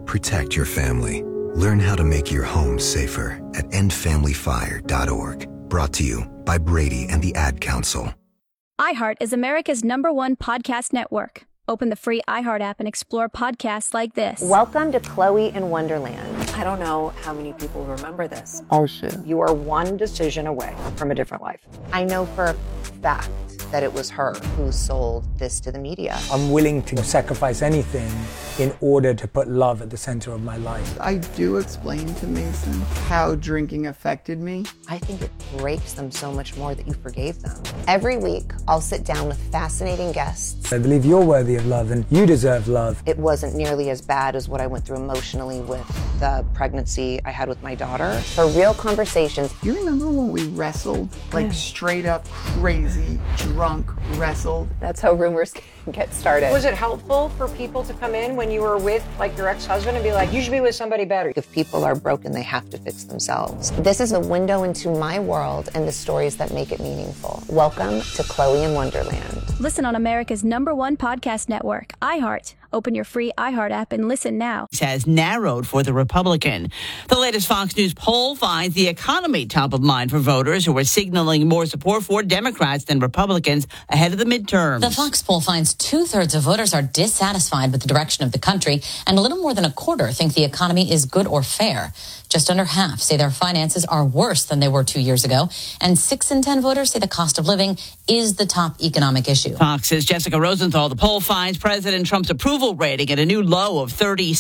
protect your family. Learn how to make your home safer at endfamilyfire.org. Brought to you by Brady and the Ad Council. iHeart is America's #1 podcast network. Open the free iHeart app and explore podcasts like this. Welcome to Chloe in Wonderland. I don't know how many people remember this. Oh, shit. You are one decision away from a different life. I know for a fact that it was her who sold this to the media. I'm willing to sacrifice anything in order to put love at the center of my life. I do explain to Mason how drinking affected me. I think it breaks them so much more that you forgave them. Every week, I'll sit down with fascinating guests. I believe you're worthy of love and you deserve love. It wasn't nearly as bad as what I went through emotionally with the pregnancy I had with my daughter. For real conversations. You remember when we wrestled? Like straight up crazy, drunk wrestled? That's how rumors get started. Was it helpful for people to come in when you were with like your ex-husband and be like, you should be with somebody better? If people are broken, they have to fix themselves. This is a window into my world and the stories that make it meaningful. Welcome to Chloe in Wonderland. Listen on America's #1 podcast network, iHeart. Open your free iHeart app and listen now. Has narrowed for the Republican. The latest Fox News poll finds the economy top of mind for voters who are signaling more support for Democrats than Republicans ahead of the midterms. The Fox poll finds 2/3 of voters are dissatisfied with the direction of the country, and a little more than a quarter think the economy is good or fair. Just under half say their finances are worse than they were 2 years ago, and 6 in 10 voters say the cost of living is the top economic issue. Fox's Jessica Rosenthal. The poll finds President Trump's approval rating at a new low of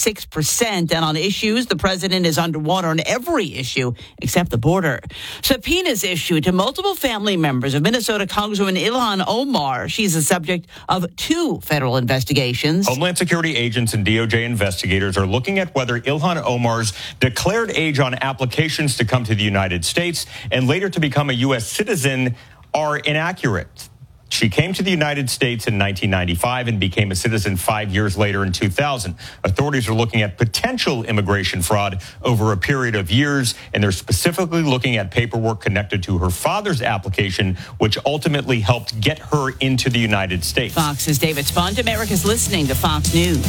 36%. And on issues, the president is underwater on every issue except the border. Subpoenas issued to multiple family members of Minnesota Congresswoman Ilhan Omar. She's the subject of 2 federal investigations. Homeland Security agents and DOJ investigators are looking at whether Ilhan Omar's declared age on applications to come to the United States and later to become a U.S. citizen are inaccurate. She came to the United States in 1995 and became a citizen 5 years later in 2000. Authorities are looking at potential immigration fraud over a period of years, and they're specifically looking at paperwork connected to her father's application, which ultimately helped get her into the United States. Fox's David Spunt. America's listening to Fox News.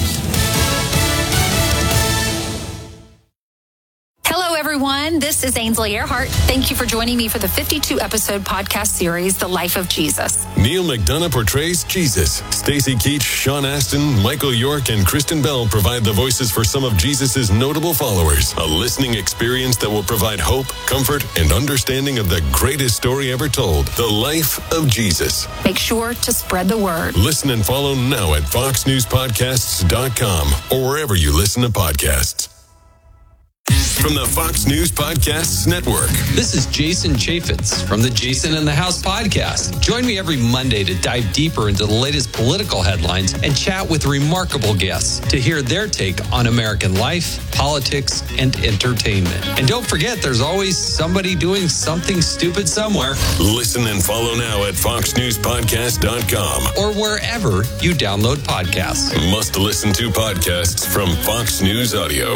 Hello, everyone. This is Ainsley Earhart. Thank you for joining me for the 52-episode podcast series, The Life of Jesus. Neil McDonough portrays Jesus. Stacey Keach, Sean Astin, Michael York, and Kristen Bell provide the voices for some of Jesus' notable followers. A listening experience that will provide hope, comfort, and understanding of the greatest story ever told, The Life of Jesus. Make sure to spread the word. Listen and follow now at foxnewspodcasts.com or wherever you listen to podcasts. From the Fox News Podcasts Network. This is Jason Chaffetz from the Jason in the House podcast. Join me every Monday to dive deeper into the latest political headlines and chat with remarkable guests to hear their take on American life, politics, and entertainment. And don't forget, there's always somebody doing something stupid somewhere. Listen and follow now at foxnewspodcast.com or wherever you download podcasts. Must listen to podcasts from Fox News Audio.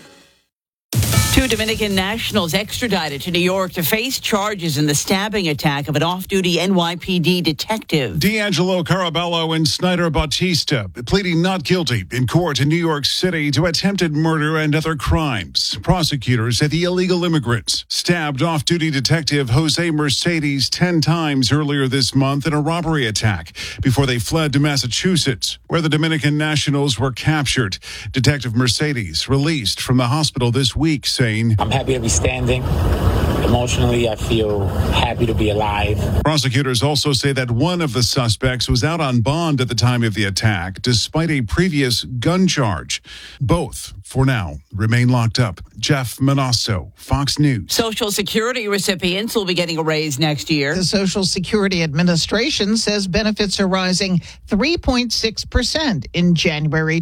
2 Dominican nationals extradited to New York to face charges in the stabbing attack of an off-duty NYPD detective. D'Angelo Carabello and Snyder Bautista pleading not guilty in court in New York City to attempted murder and other crimes. Prosecutors say the illegal immigrants stabbed off-duty detective Jose Mercedes 10 times earlier this month in a robbery attack before they fled to Massachusetts, where the Dominican nationals were captured. Detective Mercedes released from the hospital this week, saying, I'm happy to be standing. Emotionally, I feel happy to be alive. Prosecutors also say that one of the suspects was out on bond at the time of the attack, despite a previous gun charge. Both, for now, remain locked up. Jeff Manasso, Fox News. Social Security recipients will be getting a raise next year. The Social Security Administration says benefits are rising 3.6% in January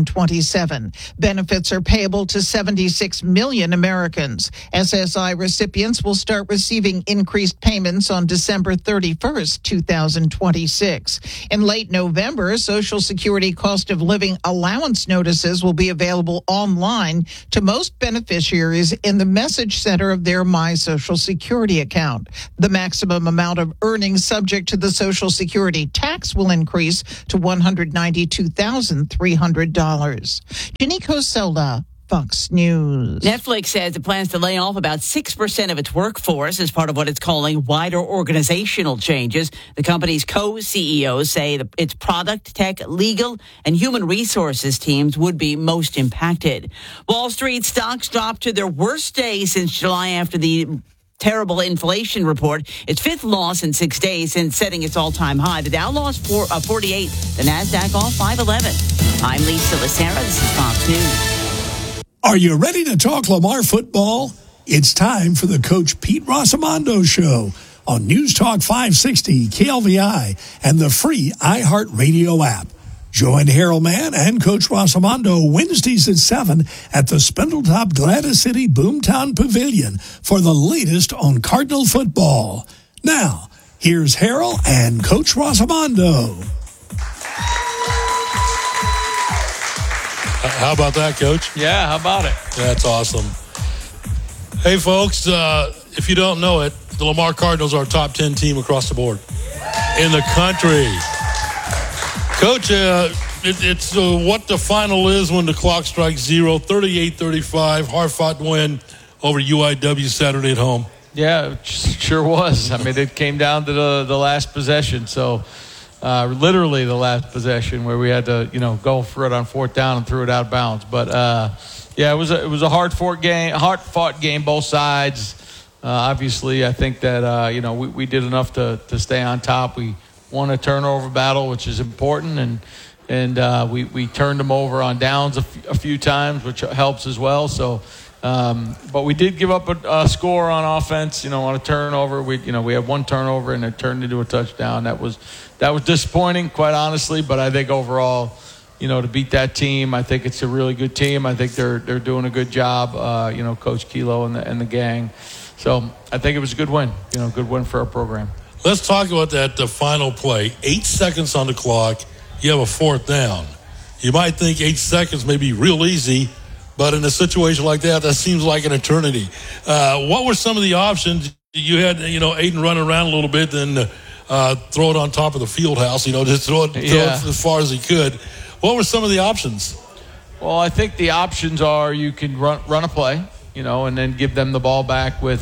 2027. Benefits are payable to 76 million Americans. SSI recipients recipients will start receiving increased payments on December 31st, 2026. In late November, Social Security cost of living allowance notices will be available online to most beneficiaries in the message center of their My Social Security account. The maximum amount of earnings subject to the Social Security tax will increase to $192,300. Janico Sola, Fox News. Netflix says it plans to lay off about 6% of its workforce as part of what it's calling wider organizational changes. The company's co-CEOs say that its product, tech, legal, and human resources teams would be most impacted. Wall Street stocks dropped to their worst day since July after the terrible inflation report. Its fifth loss in 6 days since setting its all-time high. The Dow lost 48. The Nasdaq off 511. I'm Lisa Lucera. This is Fox News. Are you ready to talk Lamar football? It's time for the Coach Pete Rossimondo Show on News Talk 560, KLVI, and the free iHeartRadio app. Join Harold Mann and Coach Rossimondo Wednesdays at 7 at the Spindletop Gladys City Boomtown Pavilion for the latest on Cardinal football. Now, here's Harold and Coach Rossimondo. How about that, Coach? Yeah, how about it? That's awesome. Hey, folks, if you don't know it, the Lamar Cardinals are a top 10 team across the board in the country. Coach, it's what the final is when the clock strikes 0, 38-35, hard-fought win over UIW Saturday at home. Yeah, it sure was. I mean, it came down to the last possession, so literally the last possession where we had to, go for it on fourth down and threw it out of bounds. But yeah, it was a hard-fought game, both sides. Obviously, I think that we did enough to stay on top. We won a turnover battle, which is important, and we turned them over on downs a few times, which helps as well. So, but we did give up a score on offense. On a turnover, we had one turnover and it turned into a touchdown. That was disappointing, quite honestly. But I think overall, to beat that team, I think it's a really good team. I think they're doing a good job. Coach Kilo and the gang. So I think it was a good win. Good win for our program. Let's talk about the final play. 8 seconds on the clock. You have a fourth down. You might think 8 seconds may be real easy, but in a situation like that seems like an eternity. What were some of the options? You had, Aiden running around a little bit, then throw it on top of the field house, just throw it as far as he could. What were some of the options? Well, I think the options are you can run a play, and then give them the ball back with,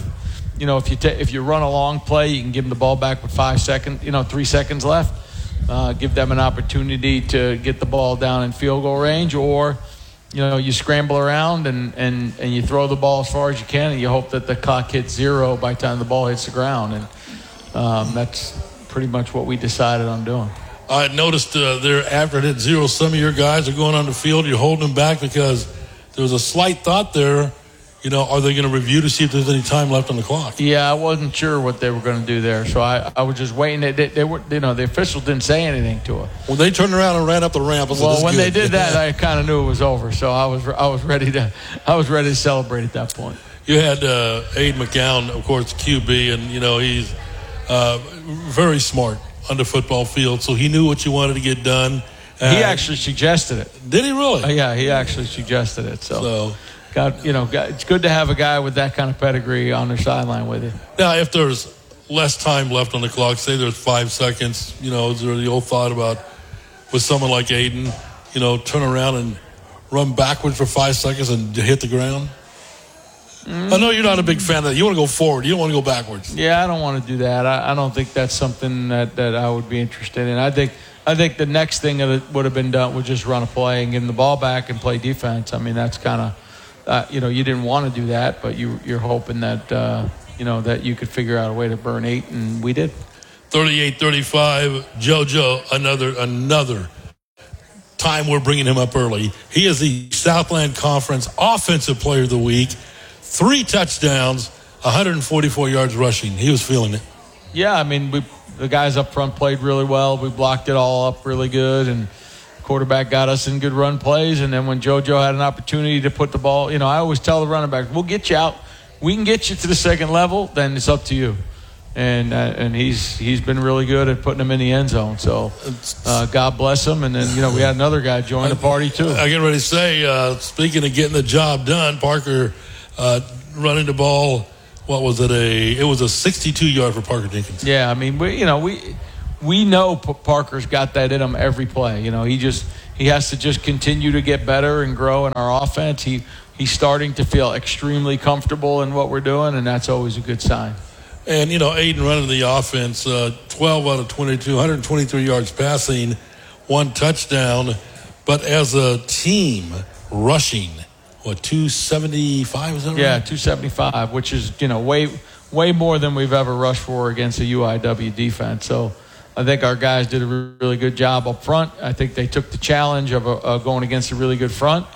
if you run a long play, you can give them the ball back with 5 seconds, 3 seconds left. Give them an opportunity to get the ball down in field goal range, or you scramble around and you throw the ball as far as you can, and you hope that the clock hits 0 by the time the ball hits the ground. And that's pretty much what we decided on doing. I noticed there after it hit 0, some of your guys are going on the field. You're holding them back because there was a slight thought there. Are they going to review to see if there's any time left on the clock? Yeah, I wasn't sure what they were going to do there, so I was just waiting. They were, the official didn't say anything to us. Well, they turned around and ran up the ramp. Well, when they did that, I kind of knew it was over, so I was ready to celebrate at that point. You had Aiden McCown, of course, QB, and he's very smart on the football field, so he knew what you wanted to get done. He actually suggested it. Did he really? Yeah, he actually suggested it. So it's good to have a guy with that kind of pedigree on their sideline with you. Now, if there's less time left on the clock, say there's 5 seconds, is there the old thought about with someone like Aiden, turn around and run backwards for 5 seconds and hit the ground? I know you're not a big fan of that. You want to go forward. You don't want to go backwards. Yeah, I don't want to do that. I don't think that's something that I would be interested in. I think the next thing that would have been done was just run a play and give them the ball back and play defense. I mean, that's kind of, you didn't want to do that, but you're hoping that, that you could figure out a way to burn 8, and we did. 38-35, JoJo, another time we're bringing him up early. He is the Southland Conference Offensive Player of the Week. 3 touchdowns, 144 yards rushing. He was feeling it. Yeah, I mean, the guys up front played really well. We blocked it all up really good, and quarterback got us in good run plays. And then when JoJo had an opportunity to put the ball, I always tell the running back, we'll get you out we can get you to the second level, then it's up to you. And he's been really good at putting them in the end zone. So God bless him. And then, we had another guy join the party too. I get ready to say, speaking of getting the job done, Parker running the ball, what was it? It was a 62-yard for Parker Jenkins. Yeah, I mean, we know Parker's got that in him every play. He has to just continue to get better and grow in our offense. He's starting to feel extremely comfortable in what we're doing, and that's always a good sign. And, Aiden running the offense, 12 out of 22, 123 yards passing, 1 touchdown. But as a team, rushing, 275, is that right? Yeah, 275, which is, way more than we've ever rushed for against a UIW defense. So I think our guys did a really good job up front. I think they took the challenge of going against a really good front,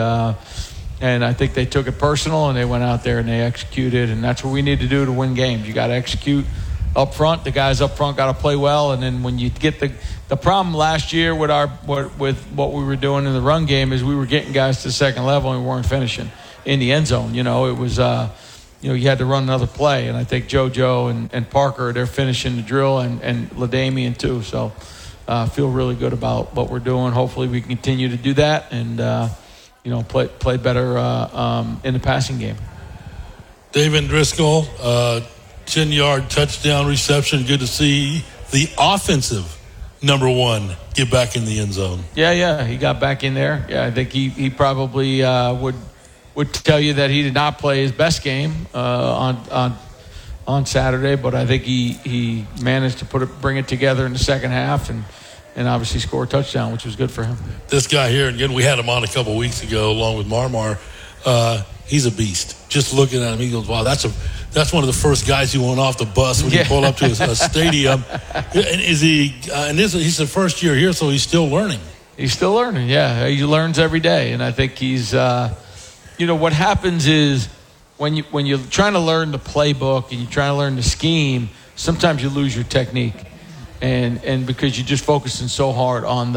and I think they took it personal, and they went out there and they executed, and that's what we need to do to win games. You got to execute up front. The guys up front got to play well, and then when you get the problem last year with what we were doing in the run game is we were getting guys to the second level and we weren't finishing in the end zone. It was you had to run another play, and I think JoJo and Parker, they're finishing the drill, and LaDamian too. So I feel really good about what we're doing. Hopefully we can continue to do that and play better in the passing game. David Driscoll, 10-yard touchdown reception. Good to see the offensive number one get back in the end zone. Yeah, he got back in there. Yeah, I think he probably would tell you that he did not play his best game on Saturday, but I think he managed to bring it together in the second half and obviously score a touchdown, which was good for him. This guy here, again, we had him on a couple of weeks ago along with Marmar. He's a beast. Just looking at him, he goes, wow, that's one of the first guys who went off the bus when you pull up to a stadium. And he's the first year here, so he's still learning. He's still learning, yeah. He learns every day, and I think he's what happens is when you're trying to learn the playbook and you're trying to learn the scheme, sometimes you lose your technique. And because you're just focusing so hard on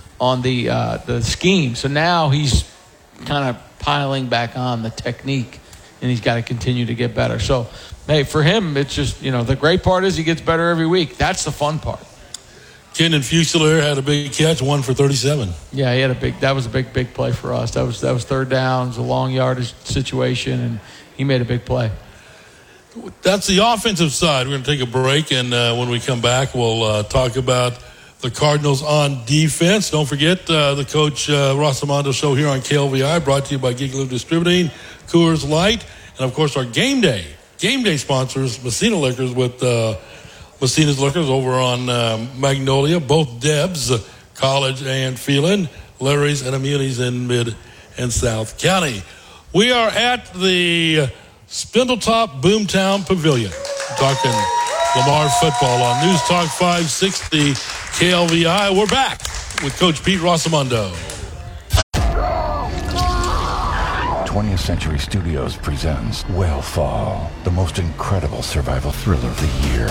the scheme. So now he's kind of piling back on the technique, and he's got to continue to get better. So, hey, for him, it's just, the great part is he gets better every week. That's the fun part. Kenan Fusilier had a big catch, 1 for 37. Yeah, he had that was a big play for us. That was third down, it was a long yardage situation, and he made a big play. That's the offensive side. We're going to take a break, and when we come back, we'll talk about the Cardinals on defense. Don't forget the Coach Rossomando Show here on KLVI, brought to you by Gigaloop Distributing, Coors Light, and, of course, our game day sponsors, Messina Liquors with Messina's Liquors over on Magnolia, both Debs, College and Phelan, Larry's and Immuni's in Mid and South County. We are at the Spindletop Boomtown Pavilion, talking Lamar football on News Talk 560 KLVI. We're back with Coach Pete Rossomando. 20th Century Studios presents Whale Fall, the most incredible survival thriller of the year.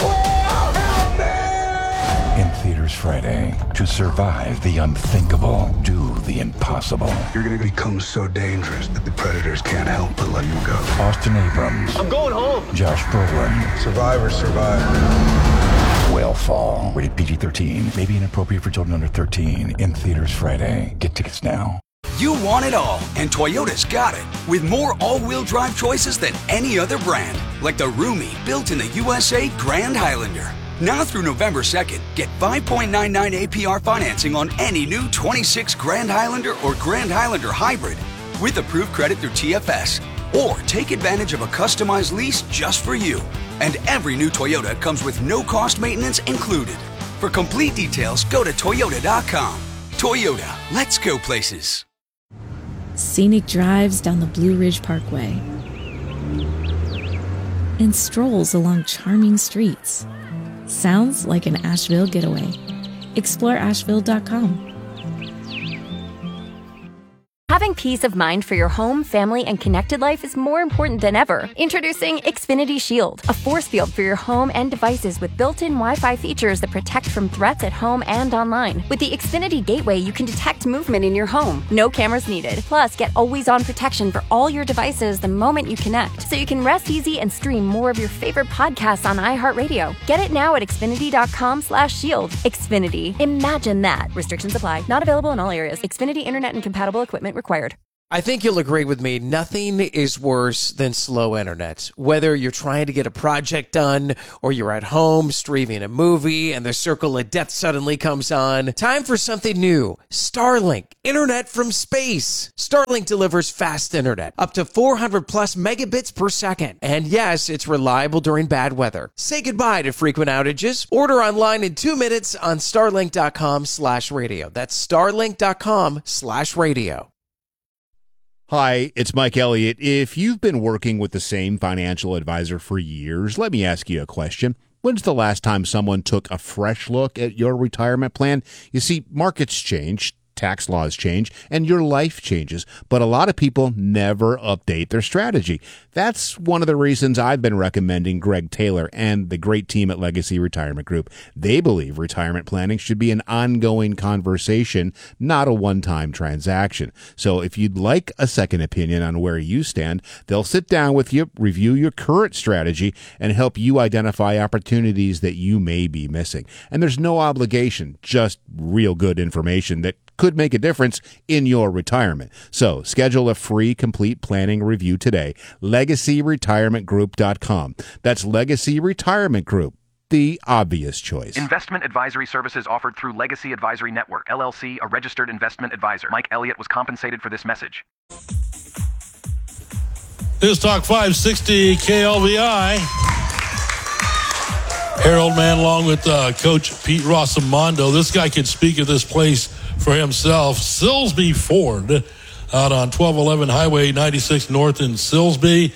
In theaters Friday. To survive the unthinkable, do the impossible. You're going to become so dangerous that the predators can't help but let you go. Austin Abrams. I'm going home. Josh Brolin. Survivors survive. Whale Fall. Rated PG-13. May be inappropriate for children under 13. In theaters Friday. Get tickets now. You want it all, and Toyota's got it. With more all-wheel drive choices than any other brand. Like the roomy, built in the USA Grand Highlander. Now through November 2nd, get 5.99 APR financing on any new 26 Grand Highlander or Grand Highlander Hybrid with approved credit through TFS. Or take advantage of a customized lease just for you. And every new Toyota comes with no-cost maintenance included. For complete details, go to Toyota.com. Toyota, let's go places. Scenic drives down the Blue Ridge Parkway and strolls along charming streets. Sounds like an Asheville getaway. Explore Asheville.com. Having peace of mind for your home, family, and connected life is more important than ever. Introducing Xfinity Shield, a force field for your home and devices with built-in Wi-Fi features that protect from threats at home and online. With the Xfinity Gateway, you can detect movement in your home. No cameras needed. Plus, get always-on protection for all your devices the moment you connect, so you can rest easy and stream more of your favorite podcasts on iHeartRadio. Get it now at Xfinity.com/shield. Xfinity. Imagine that. Restrictions apply. Not available in all areas. Xfinity Internet and compatible equipment required. I think you'll agree with me. Nothing is worse than slow internet. Whether you're trying to get a project done or you're at home streaming a movie and the circle of death suddenly comes on. Time for something new. Starlink. Internet from space. Starlink delivers fast internet. Up to 400 plus megabits per second. And yes, it's reliable during bad weather. Say goodbye to frequent outages. Order online in 2 minutes on starlink.com/radio. That's starlink.com/radio. Hi, it's Mike Elliott. If you've been working with the same financial advisor for years, let me ask you a question. When's the last time someone took a fresh look at your retirement plan? You see, markets change, tax laws change, and your life changes, but a lot of people never update their strategy. That's one of the reasons I've been recommending Greg Taylor and the great team at Legacy Retirement Group. They believe retirement planning should be an ongoing conversation, not a one-time transaction. So if you'd like a second opinion on where you stand, they'll sit down with you, review your current strategy, and help you identify opportunities that you may be missing. And there's no obligation, just real good information that could make a difference in your retirement. So schedule a free complete planning review today. LegacyRetirementGroup.com. That's Legacy Retirement Group, the obvious choice. Investment advisory services offered through Legacy Advisory Network, LLC, a registered investment advisor. Mike Elliott was compensated for this message. News Talk 560 KLVI. Harold Mann along with Coach Pete Rossimondo. This guy could speak of this place for himself. Silsbee Ford out on 1211 Highway 96 North in Silsbee.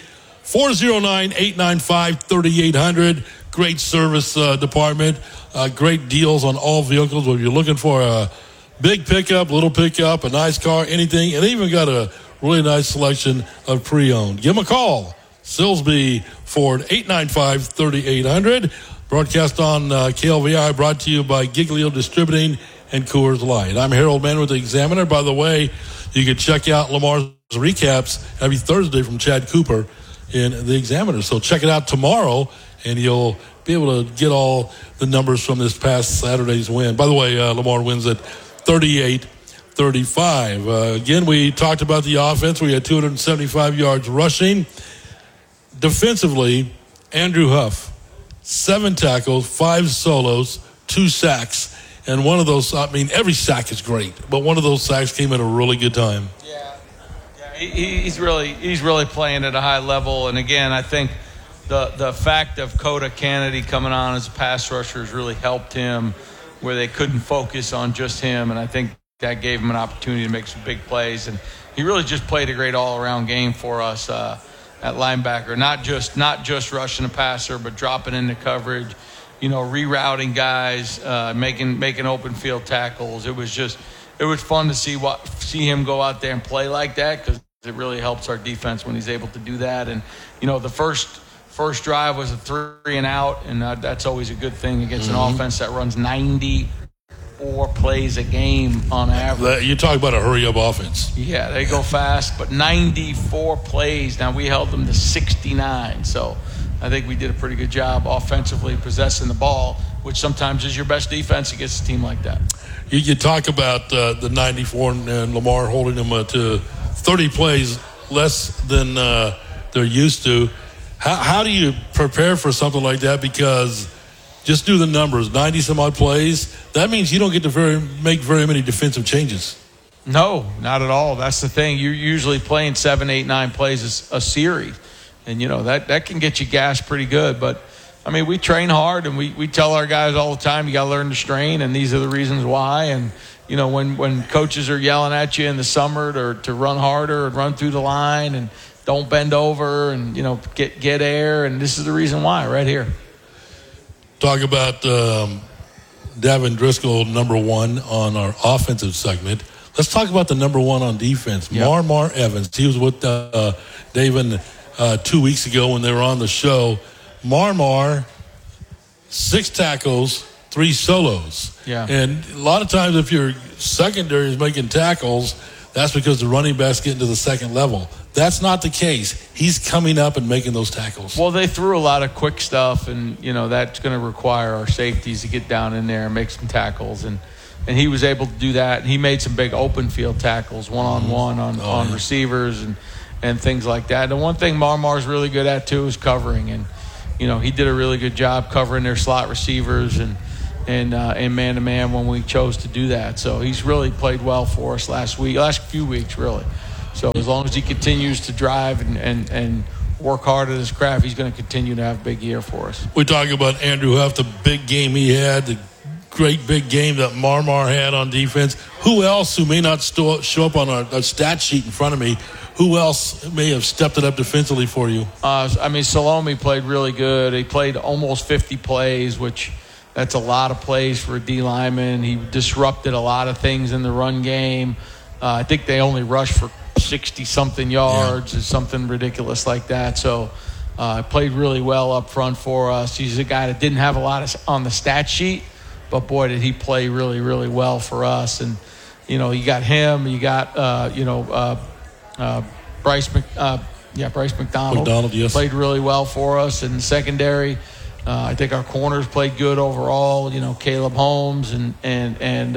409-895-3800. Great service department. Great deals on all vehicles. If you're looking for a big pickup, little pickup, a nice car, anything, and they even got a really nice selection of pre-owned. Give them a call. Silsbee Ford, 895-3800. Broadcast on KLVI, brought to you by Giglio Distributing and Coors Light. I'm Harold Mann with the Examiner. By the way, you can check out Lamar's recaps every Thursday from Chad Cooper in the Examiner. So check it out tomorrow, and you'll be able to get all the numbers from this past Saturday's win. By the way, Lamar wins at 38-35. Again, we talked about the offense. We had 275 yards rushing. Defensively, Andrew Huff, 7 tackles, 5 solos, 2 sacks. And one of those, I mean, every sack is great, but one of those sacks came at a really good time. Yeah, he's really playing at a high level. And again, I think the fact of Coda Kennedy coming on as a pass rusher has really helped him, where they couldn't focus on just him. And I think that gave him an opportunity to make some big plays. And he really just played a great all-around game for us at linebacker. Not just rushing a passer, but dropping into coverage. You know, rerouting guys, making open field tackles. It was fun to see him go out there and play like that, because it really helps our defense when he's able to do that. And you know, the first drive was a 3 and out, and that's always a good thing against an offense that runs 94 plays a game on average. You talk about a hurry-up offense. Yeah, they go fast, but 94 plays. Now we held them to 69, so I think we did a pretty good job offensively possessing the ball, which sometimes is your best defense against a team like that. You talk about the 94 and Lamar holding them to 30 plays less than they're used to. How do you prepare for something like that? Because just do the numbers, 90-some-odd plays. That means you don't get to make very many defensive changes. No, not at all. That's the thing. You're usually playing 7, 8, 9 plays a series. And, you know, that can get you gassed pretty good. But, I mean, we train hard, and we tell our guys all the time, you got to learn to strain, and these are the reasons why. And, you know, when coaches are yelling at you in the summer to run harder and run through the line and don't bend over and, you know, get air, and this is the reason why right here. Talk about Davin Driscoll, number 1 on our offensive segment. Let's talk about the number one on defense, Marmar Evans. He was with David 2 weeks ago when they were on the show. Marmar, 6 tackles, 3 solos. Yeah. And a lot of times if your secondary is making tackles, that's because the running back's getting to the second level. That's not the case. He's coming up and making those tackles. Well, they threw a lot of quick stuff, and, that's going to require our safeties to get down in there and make some tackles. And he was able to do that. And he made some big open field tackles, one-on-one on receivers and things like that. And one thing Marmar's really good at, too, is covering. And, he did a really good job covering their slot receivers and man-to-man when we chose to do that. So he's really played well for us last few weeks, really. So as long as he continues to drive and work hard at his craft, he's going to continue to have a big year for us. We talk about Andrew Huff, the big game he had, the great big game that Marmar had on defense. Who else who may not show up on a stat sheet in front of me, who else may have stepped it up defensively for you? Salome played really good. He played almost 50 plays, which that's a lot of plays for a D lineman. He disrupted a lot of things in the run game. I think they only rushed for 60-something yards or something ridiculous like that. So played really well up front for us. He's a guy that didn't have a lot on the stat sheet, but boy, did he play really, really well for us. And, you got him. You got, Bryce McDonald. Yes. Played really well for us in the secondary. I think our corners played good overall. Caleb Holmes and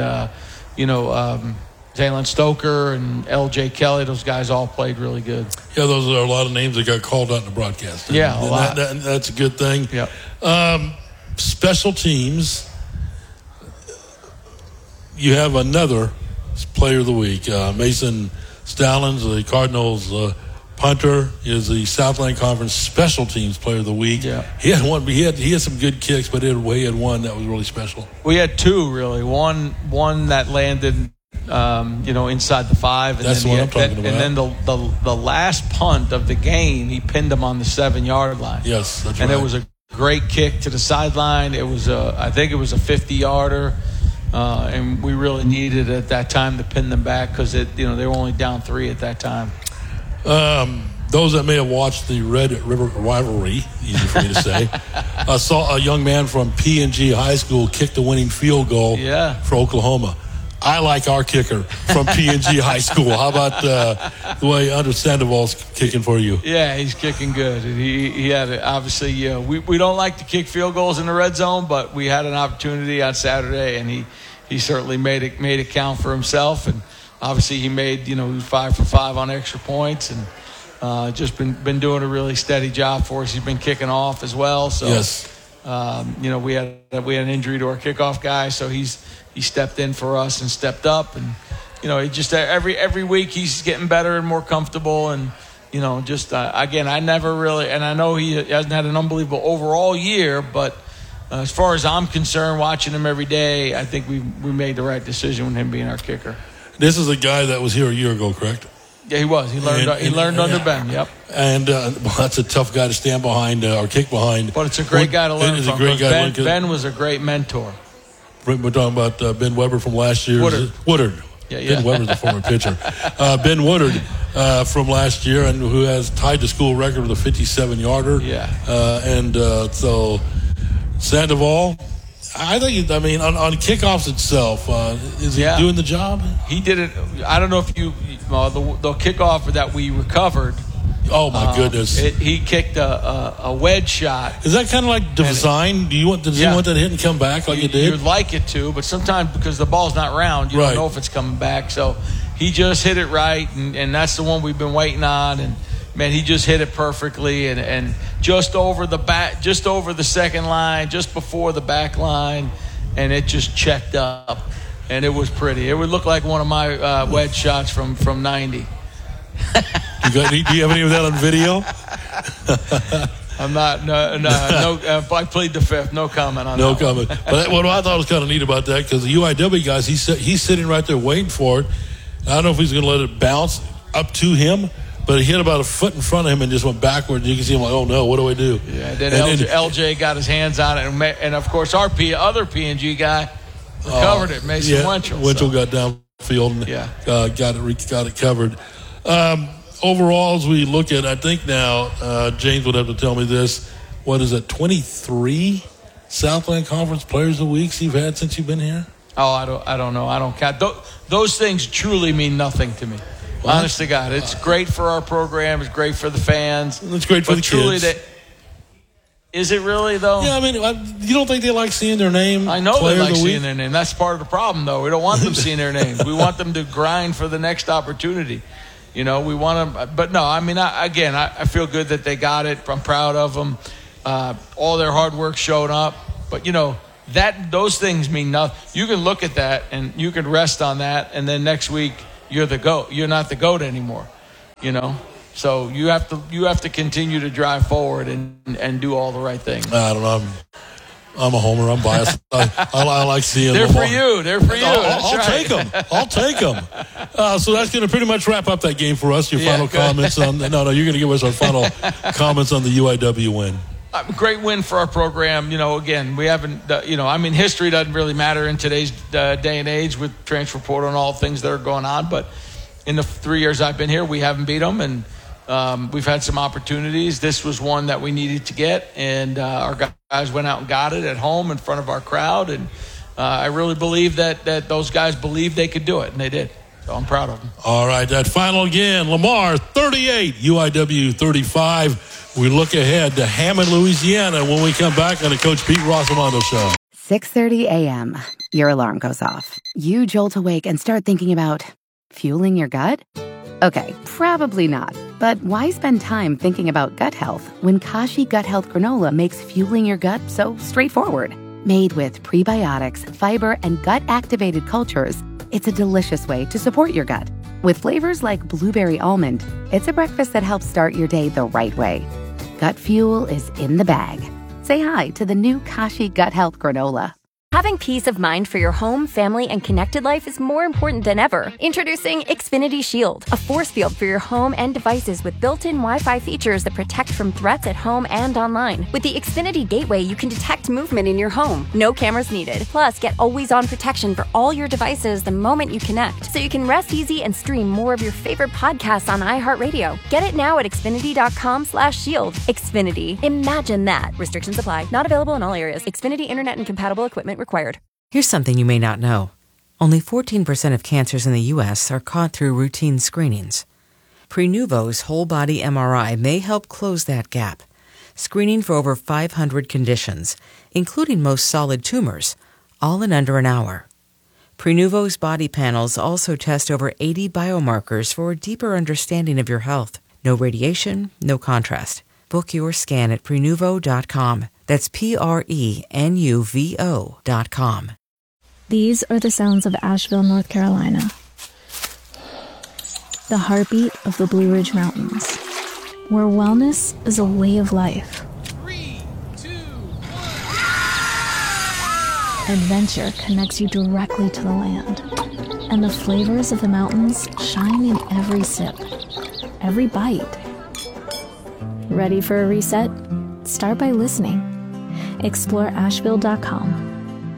Jalen Stoker and L.J. Kelly, those guys all played really good. Yeah, those are a lot of names that got called out in the broadcast. Yeah, a lot. That's a good thing. Yeah. Special teams, you have another player of the week. Mason Stallings, the Cardinals punter, is the Southland Conference Special Teams Player of the Week. Yeah. He had one. He had some good kicks, but he had one that was really special. We had 2 really. One that landed inside the 5. And that's then what I'm talking about. And then the last punt of the game, he pinned him on the 7-yard line. Yes, that's right. And it was a great kick to the sideline. It was I think it was a 50-yarder, and we really needed at that time to pin them back because they were only down 3 at that time. Those that may have watched the Red River rivalry, easy for me to say, saw a young man from P&G High School kick the winning field goal for Oklahoma. I like our kicker from P&G High School. How about the way Under Sandoval's kicking for you? Yeah, he's kicking good. He had obviously. We don't like to kick field goals in the red zone, but we had an opportunity on Saturday, and he certainly made it count for himself. And obviously, he made 5 for 5 on extra points, and just been doing a really steady job for us. He's been kicking off as well. So yes. We had an injury to our kickoff guy, so he stepped in for us and stepped up, and he just every week he's getting better and more comfortable, and again, I never really, and I know he hasn't had an unbelievable overall year, but as far as I'm concerned, watching him every day, I think we made the right decision with him being our kicker. This is a guy that was here a year ago, correct? Yeah, he was. He learned under Ben. Yep. And that's a tough guy to stand behind or kick behind. But it's a great guy to learn from. Ben was a great mentor. We're talking about Ben Weber from last year. Woodard. Yeah. Ben Weber's a former pitcher. Ben Woodard from last year, and who has tied the school record with a 57-yarder. Yeah. So Sandoval, I think, on kickoffs itself, is he doing the job? He did it. I don't know if the kickoff that we recovered. Oh, my goodness. He kicked a wedge shot. Is that kind of like design? Does he want that to hit and come back like you did? You'd like it to, but sometimes because the ball's not round, you don't know if it's coming back. So he just hit it right, and that's the one we've been waiting on. And, man, he just hit it perfectly and just over the second line, just before the back line, and it just checked up. And it was pretty. It would look like one of my wedge shots from 90. Do you have any of that on video? I'm not. No. I plead the fifth. No comment on that. No comment. But what I thought was kind of neat about that, because the UIW guys, he's sitting right there waiting for it. I don't know if he's going to let it bounce up to him, but he hit about a foot in front of him and just went backward. You can see him like, oh no, what do I do? Yeah. Then LJ got his hands on it, and of course our other P&G guy recovered it. Mason Winchell. Winchell got down field and got it covered. Overall, as we look at, I think now, James would have to tell me this, what is it, 23 Southland Conference Players of the Week you've had since you've been here? Oh, I don't know. I don't count. Those things truly mean nothing to me. What? Honest to God. It's great for our program. It's great for the fans. It's great for the kids. Is it really, though? Yeah, I mean, you don't think they like seeing their name? I know they like seeing their name. That's part of the problem, though. We don't want them seeing their names. We want them to grind for the next opportunity. We want them. But no, I mean, I feel good that they got it. I'm proud of them. All their hard work showed up. But, those things mean nothing. You can look at that and you can rest on that, and then next week you're the GOAT. You're not the GOAT anymore, So you have to continue to drive forward and do all the right things. I don't know. I'm a homer. I'm biased. I like seeing them. They're for you. I'll take them. So that's going to pretty much wrap up that game for us. Your final comments on? No, you're going to give us our final comments on the UIW win. Great win for our program. Again, we haven't. History doesn't really matter in today's day and age with transfer portal and all the things that are going on. But in the 3 years I've been here, we haven't beat them, and we've had some opportunities. This was one that we needed to get, and our guys went out and got it at home in front of our crowd. And I really believe that those guys believed they could do it, and they did. So I'm proud of them. All right, that final again, Lamar 38, UIW 35. We look ahead to Hammond, Louisiana when we come back on the Coach Pete Rossimondo Show. 6:30 a.m. Your alarm goes off. You jolt awake and start thinking about fueling your gut? Okay, probably not. But why spend time thinking about gut health when Kashi Gut Health Granola makes fueling your gut so straightforward? Made with prebiotics, fiber, and gut-activated cultures, it's a delicious way to support your gut. With flavors like blueberry almond, it's a breakfast that helps start your day the right way. Gut fuel is in the bag. Say hi to the new Kashi Gut Health Granola. Having peace of mind for your home, family, and connected life is more important than ever. Introducing Xfinity Shield, a force field for your home and devices with built-in Wi-Fi features that protect from threats at home and online. With the Xfinity Gateway, you can detect movement in your home. No cameras needed. Plus, get always-on protection for all your devices the moment you connect, so you can rest easy and stream more of your favorite podcasts on iHeartRadio. Get it now at Xfinity.com/shield. Xfinity. Imagine that. Restrictions apply. Not available in all areas. Xfinity Internet and compatible equipment required. Here's something you may not know. Only 14% of cancers in the U.S. are caught through routine screenings. Prenuvo's whole-body MRI may help close that gap, screening for over 500 conditions, including most solid tumors, all in under an hour. Prenuvo's body panels also test over 80 biomarkers for a deeper understanding of your health. No radiation, no contrast. Book your scan at Prenuvo.com. That's Prenuvo.com. These are the sounds of Asheville, North Carolina. The heartbeat of the Blue Ridge Mountains, where wellness is a way of life. 3, 2, 1. Adventure connects you directly to the land, and the flavors of the mountains shine in every sip, every bite. Ready for a reset? Start by listening. Explore Asheville.com.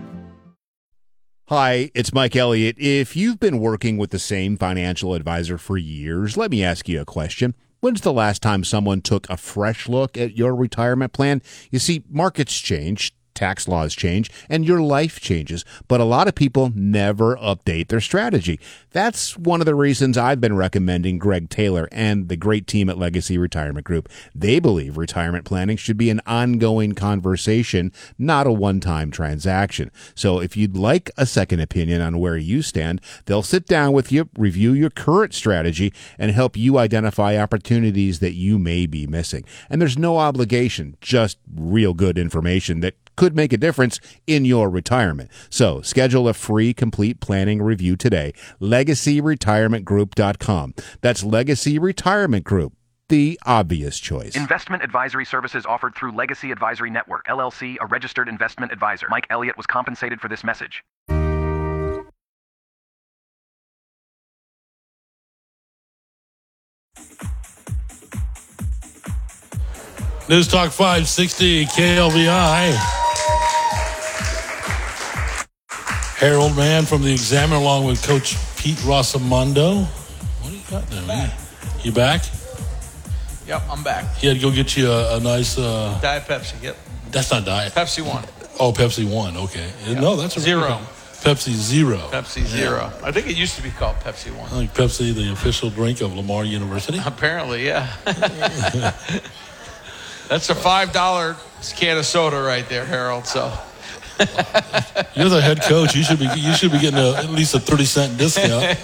Hi, it's Mike Elliott. If you've been working with the same financial advisor for years, let me ask you a question. When's the last time someone took a fresh look at your retirement plan? You see, markets change, tax laws change, and your life changes, but a lot of people never update their strategy. That's one of the reasons I've been recommending Greg Taylor and the great team at Legacy Retirement Group. They believe retirement planning should be an ongoing conversation, not a one-time transaction. So if you'd like a second opinion on where you stand, they'll sit down with you, review your current strategy, and help you identify opportunities that you may be missing. And there's no obligation, just real good information that could make a difference in your retirement. So schedule a free complete planning review today. LegacyRetirementGroup.com. That's Legacy Retirement Group, the obvious choice. Investment advisory services offered through Legacy Advisory Network, LLC, a registered investment advisor. Mike Elliott was compensated for this message. News Talk 560 KLVI. Harold Mann from the Examiner along with Coach Pete Pete Rosamondo. What do you got there, man? You back? Yep, I'm back. He had to go get you a nice... Diet Pepsi, yep. That's not Diet. Pepsi One. Oh, Pepsi One, okay. Yep. No, that's a Zero. Pepsi Zero. Pepsi Zero. I think it used to be called Pepsi One. I think Pepsi, the official drink of Lamar University. Apparently, yeah. That's a $5 can of soda right there, Harold. So you're the head coach. You should be getting at least a 30-cent discount.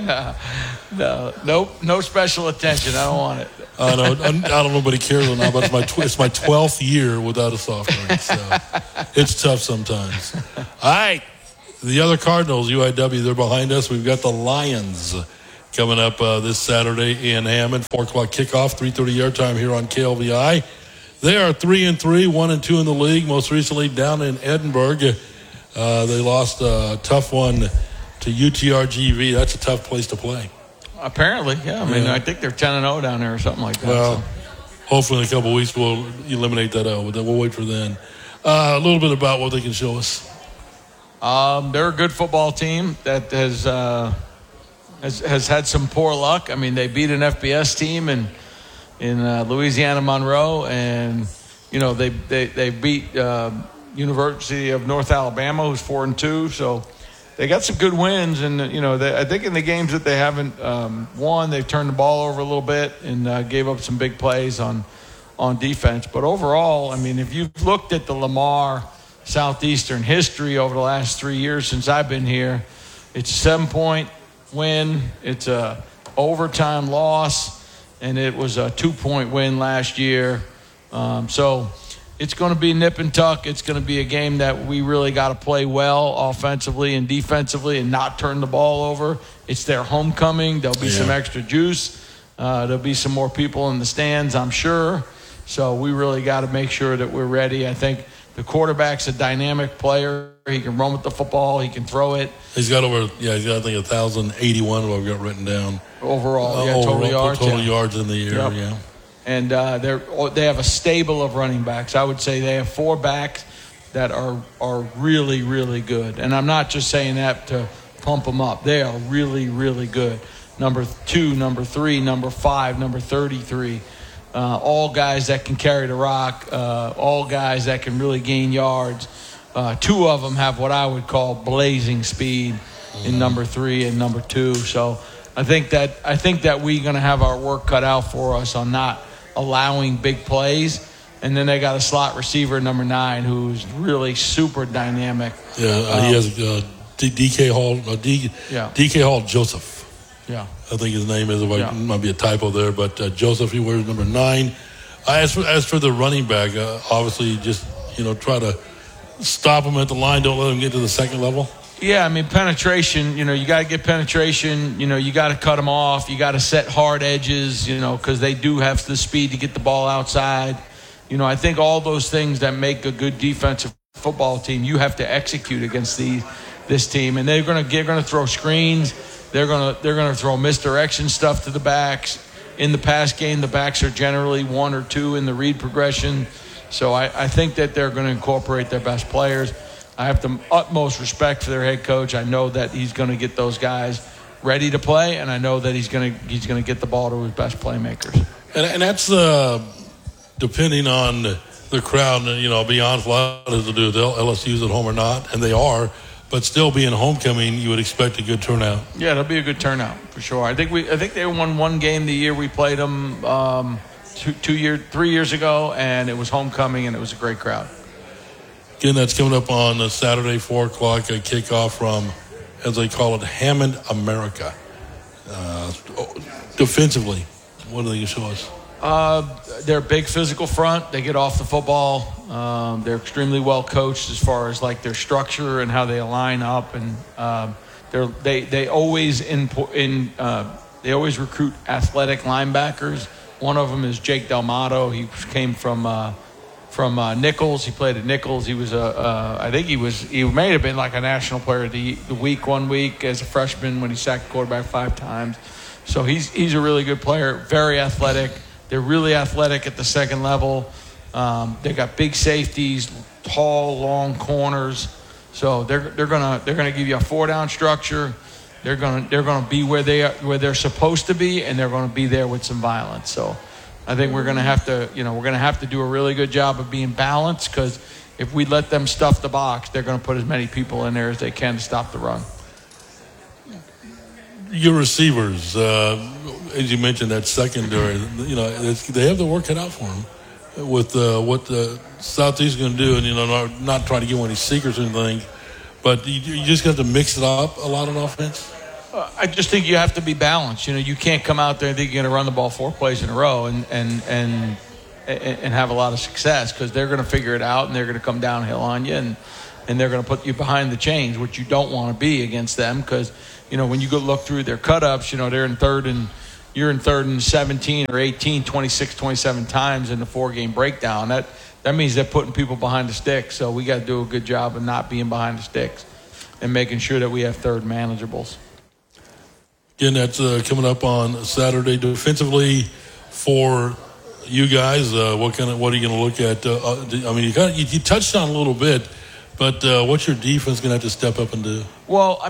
No special attention. I don't want it. I don't know. Nobody cares or not, but it's my 12th year without a soft drink, so it's tough sometimes. All right, the other Cardinals, UIW, they're behind us. We've got the Lions coming up this Saturday in Hammond, 4:00 kickoff, 3:30 yard time here on KLVI. They are 3-3, 1-2 in the league. Most recently down in Edinburgh, they lost a tough one to UTRGV. That's a tough place to play. Apparently, yeah. I mean, I think they're 10-0 down there or something like that. Well, hopefully in a couple of weeks we'll eliminate that out, but we'll wait for then. A little bit about what they can show us. They're a good football team that has had some poor luck. I mean, they beat an FBS team in Louisiana Monroe, and they beat University of North Alabama, who's 4-2. So they got some good wins, and I think in the games that they haven't won, they've turned the ball over a little bit and gave up some big plays on defense. But overall, I mean, if you've looked at the Lamar Southeastern history over the last 3 years since I've been here, it's a 7-point win, it's a overtime loss, and it was a 2-point win last year. So it's going to be nip and tuck. It's going to be a game that we really got to play well offensively and defensively and not turn the ball over. It's their homecoming. There'll be some extra juice. There'll be some more people in the stands, I'm sure. So we really got to make sure that we're ready. I think the quarterback's a dynamic player. He can run with the football. He can throw it. He's got I think 1,081 what I've got written down. Overall, total yards. Total yards in the year, yeah. And they have a stable of running backs. I would say they have 4 backs that are really, really good. And I'm not just saying that to pump them up. They are really, really good. Number 2, number 3, number 5, number 33. All guys that can carry the rock. All guys that can really gain yards. 2 of them have what I would call blazing speed in number 3 and number 2. So I think that we're going to have our work cut out for us on not allowing big plays. And then they got a slot receiver, number 9, who's really super dynamic. Yeah, he has DK Hall. DK Hall Joseph. Yeah, I think his name is. It might be a typo there, but Joseph. He wears number 9. As for the running back, obviously, just try to stop him at the line. Don't let him get to the second level. Yeah, I mean, penetration, you got to get penetration. You got to cut them off. You got to set hard edges, because they do have the speed to get the ball outside. I think all those things that make a good defensive football team, you have to execute against this team. And they're going to throw screens. They're going to throw misdirection stuff to the backs. In the pass game, the backs are generally 1 or 2 in the read progression. So I think that they're going to incorporate their best players. I have the utmost respect for their head coach. I know that he's going to get those guys ready to play, and I know that he's going to get the ball to his best playmakers. And that's depending on the crowd. Be honest, a lot has to do with LSU's at home or not, and they are. But still, being homecoming, you would expect a good turnout. Yeah, it'll be a good turnout for sure. I think they won 1 game the year we played them 3 years ago, and it was homecoming, and it was a great crowd. Again, that's coming up on Saturday, 4 o'clock, a kickoff from, as they call it, Hammond, America. Defensively, what do they show us? They're a big physical front. They get off the football. They're extremely well coached as far as like their structure and how they align up, and they always they always recruit athletic linebackers. One of them is Jake Delmato. He came from Nichols. He played at Nichols. He was he may have been like a national player of the week 1 week as a freshman when he sacked the quarterback 5 times. So he's a really good player, very athletic. They're really athletic at the second level. They got big safeties, tall, long corners. So they're gonna give you a 4-down structure. They're going to be where they're supposed to be, and they're going to be there with some violence. So I think we're going to have to do a really good job of being balanced, because if we let them stuff the box, they're going to put as many people in there as they can to stop the run. Your receivers, as you mentioned, that secondary, they have the work cut out for them with what the Southeast is going to do, and not trying to give any secrets or anything, but you just have to mix it up a lot on offense. I just think you have to be balanced. You can't come out there and think you're going to run the ball 4 plays in a row and have a lot of success, because they're going to figure it out and they're going to come downhill on you, and they're going to put you behind the chains, which you don't want to be against them, because when you go look through their cut-ups, they're in third and you're in third and 17 or 18, 26, 27 times in the 4-game breakdown. That means they're putting people behind the sticks. So we got to do a good job of not being behind the sticks and making sure that we have third manageables. Again, that's coming up on Saturday. Defensively for you guys, what are you going to look at? You touched on a little bit, but what's your defense going to have to step up and do? Well,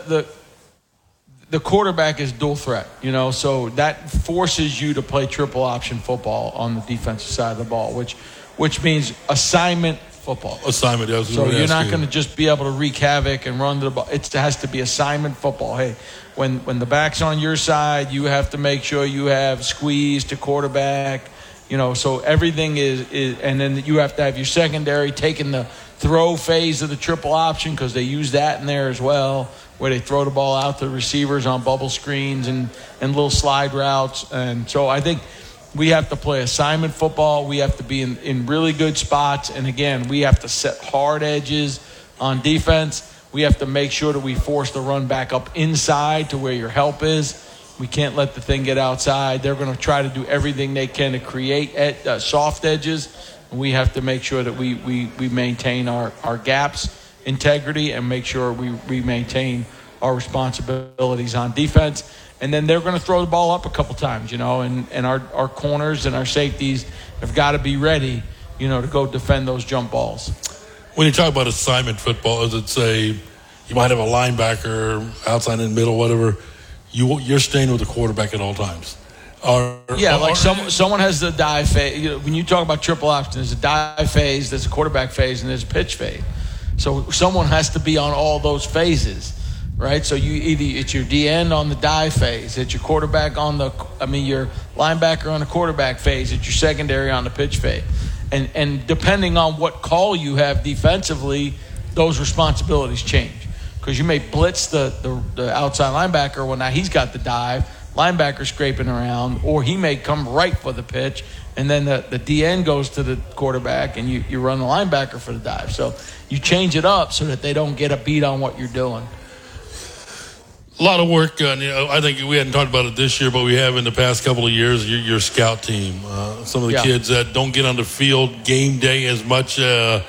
The quarterback is dual threat, so that forces you to play triple option football on the defensive side of the ball, which means assignment football. Assignment, yes. So you're not going to just be able to wreak havoc and run the ball. It has to be assignment football. Hey, when the back's on your side, you have to make sure you have squeeze to quarterback, so everything is, and then you have to have your secondary taking the throw phase of the triple option, because they use that in there as well, where they throw the ball out to receivers on bubble screens and little slide routes. And so I think we have to play assignment football. We have to be in really good spots. And, again, we have to set hard edges on defense. We have to make sure that we force the run back up inside to where your help is. We can't let the thing get outside. They're going to try to do everything they can to create soft edges. And we have to make sure that we maintain our gaps integrity and make sure we maintain our responsibilities on defense. And then they're going to throw the ball up a couple times, and our corners and our safeties have got to be ready, to go defend those jump balls. When you talk about assignment football, is it say you might have a linebacker outside in the middle, whatever, you're staying with the quarterback at all times? Someone has the dive phase. When you talk about triple option, there's a dive phase, there's a quarterback phase, and there's a pitch phase. So someone has to be on all those phases, right? So it's your D-end on the dive phase, it's your quarterback your linebacker on the quarterback phase, it's your secondary on the pitch phase. And depending on what call you have defensively, those responsibilities change. Because you may blitz the outside linebacker when now he's got the dive, linebacker scraping around, or he may come right for the pitch, and then the D-end goes to the quarterback, and you run the linebacker for the dive. So you change it up so that they don't get a beat on what you're doing. A lot of work. I think we hadn't talked about it this year, but we have in the past couple of years, your scout team. Some of the kids that don't get on the field game day as much as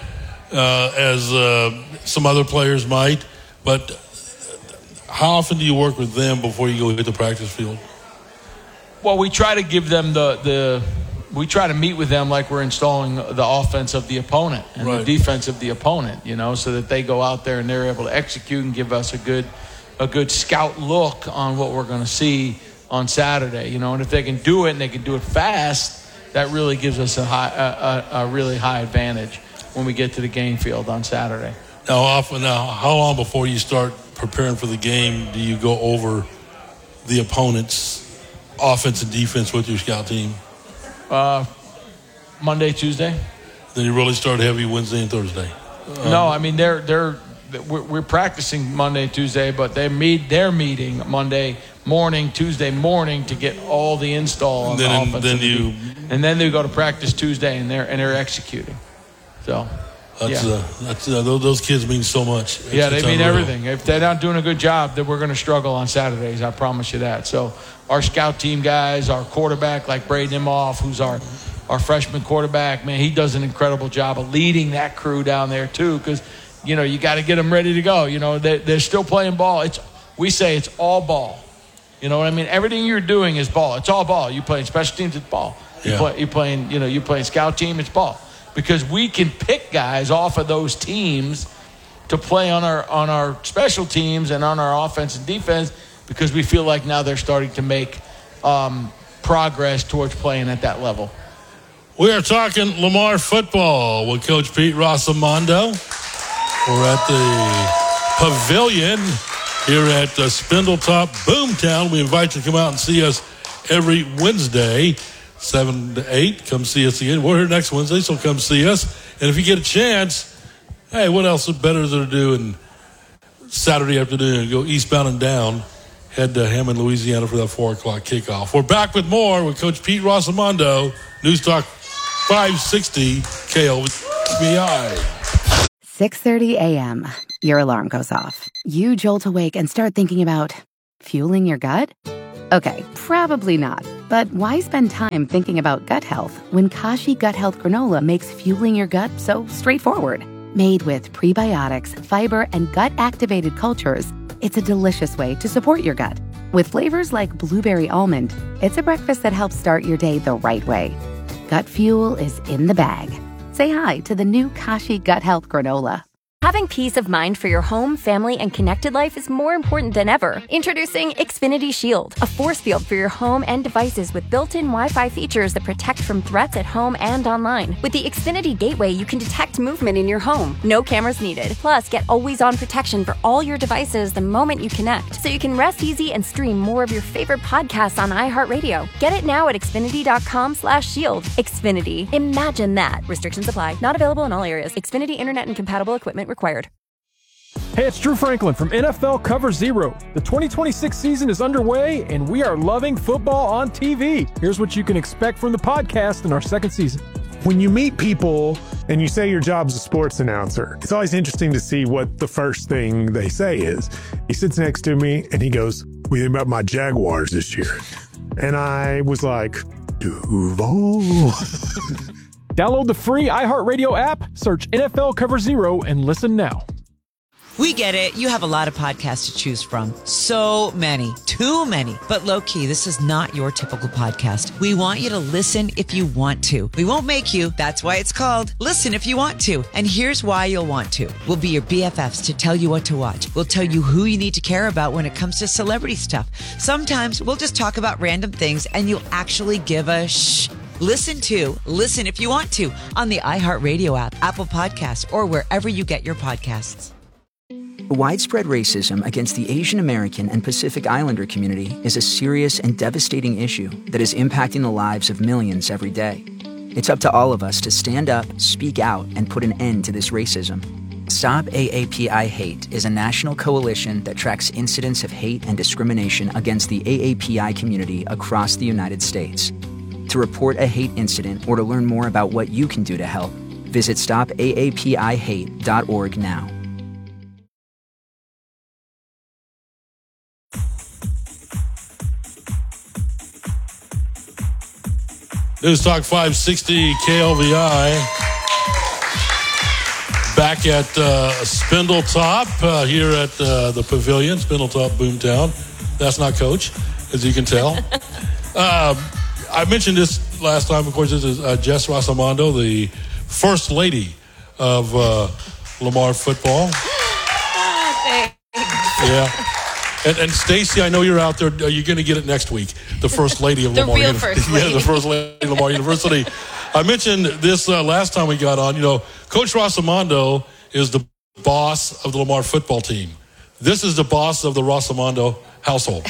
some other players might. But how often do you work with them before you go hit the practice field? Well, we try to give them we try to meet with them like we're installing the offense of the opponent and the defense of the opponent, so that they go out there and they're able to execute and give us a good scout look on what we're going to see on Saturday, and if they can do it and they can do it fast, that really gives us a really high advantage when we get to the game field on Saturday. Now, how long before you start preparing for the game do you go over the opponent's offense and defense with your scout team? Monday, Tuesday. Then you really start heavy Wednesday and Thursday. We're practicing Monday and Tuesday, but they're meeting Monday morning, Tuesday morning to get all the install on the offense. And then they go to practice Tuesday and they're executing. So those kids mean so much. They mean everything. If they're not doing a good job, then we're going to struggle on Saturdays. I promise you that. So our scout team guys, our quarterback like Braden Imhoff, who's our freshman quarterback, man, he does an incredible job of leading that crew down there too, because you got to get them ready to go. They're still playing ball. We say it's all ball. You know what I mean? Everything you're doing is ball. It's all ball. You playing special teams, it's ball. You're playing scout team, it's ball. Because we can pick guys off of those teams to play on our special teams and on our offense and defense, because we feel like now they're starting to make progress towards playing at that level. We are talking Lamar football with Coach Pete Rosamondo. We're at the Pavilion here at Spindletop Boomtown. We invite you to come out and see us every Wednesday, 7 to 8. Come see us again. We're here next Wednesday, so come see us. And if you get a chance, hey, what else is better to do in Saturday afternoon? Go eastbound and down. Head to Hammond, Louisiana for that 4 o'clock kickoff. We're back with more with Coach Pete Rosamondo, News Talk 560 KLVI. 6:30 a.m. Your alarm goes off. You jolt awake and start thinking about fueling your gut? Okay, probably not. But why spend time thinking about gut health when Kashi Gut Health Granola makes fueling your gut so straightforward? Made with prebiotics, fiber, and gut-activated cultures, it's a delicious way to support your gut. With flavors like blueberry almond, it's a breakfast that helps start your day the right way. Gut fuel is in the bag. Say hi to the new Kashi Gut Health Granola. Having peace of mind for your home, family, and connected life is more important than ever. Introducing Xfinity Shield, a force field for your home and devices with built-in Wi-Fi features that protect from threats at home and online. With the Xfinity Gateway, you can detect movement in your home. No cameras needed. Plus, get always-on protection for all your devices the moment you connect, so you can rest easy and stream more of your favorite podcasts on iHeartRadio. Get it now at Xfinity.com/shield. Xfinity. Imagine that. Restrictions apply. Not available in all areas. Xfinity Internet and compatible equipment required. Hey, it's Drew Franklin from NFL Cover Zero. The 2026 season is underway, and we are loving football on TV. Here's what you can expect from the podcast in our second season. When you meet people and you say your job's a sports announcer, it's always interesting to see what the first thing they say is. He sits next to me and he goes, "What do you think about my Jaguars this year?" And I was like, Duval. Download the free iHeartRadio app, search NFL Cover Zero, and listen now. We get it. You have a lot of podcasts to choose from. So many. Too many. But low-key, this is not your typical podcast. We want you to listen if you want to. We won't make you. That's why it's called Listen If You Want To. And here's why you'll want to. We'll be your BFFs to tell you what to watch. We'll tell you who you need to care about when it comes to celebrity stuff. Sometimes we'll just talk about random things and you'll actually give a shh. Listen If You Want To on the iHeartRadio app, Apple Podcasts, or wherever you get your podcasts. Widespread racism against the Asian American and Pacific Islander community is a serious and devastating issue that is impacting the lives of millions every day. It's up to all of us to stand up, speak out, and put an end to this racism. Stop AAPI Hate is a national coalition that tracks incidents of hate and discrimination against the AAPI community across the United States. To report a hate incident or to learn more about what you can do to help, visit stopaapihate.org now. News Talk 560 KLVI. Back at Spindletop here at the Pavilion, Spindletop Boomtown. That's not Coach, as you can tell. I mentioned this last time. Of course, this is Jess Rosamondo, the First Lady of Lamar football. Yeah. And Stacy, I know you're out there. Are you going to get it next week? The First Lady of Lamar University. Yeah, the First Lady of Lamar University. I mentioned this last time we got on. You know, Coach Rosamondo is the boss of the Lamar football team. This is the boss of the Rosamondo household.